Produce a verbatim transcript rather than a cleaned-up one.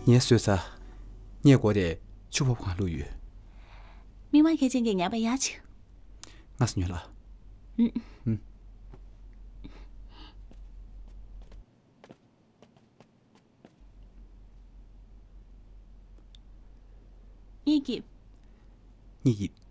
你说啥？你过得就不换路语。 明晚开见给伢把牙请。 我是女了。 嗯嗯。 你给。 你给。